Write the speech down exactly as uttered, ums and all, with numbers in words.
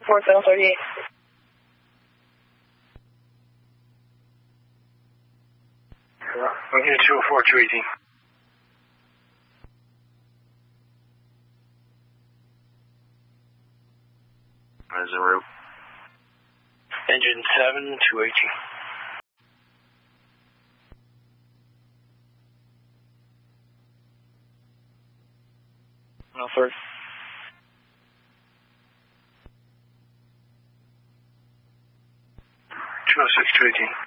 four seven thirty-eight. Unit two oh four, two eighteen. As en route. Engine seven, two eighteen. No, sir. two oh six, two eighteen.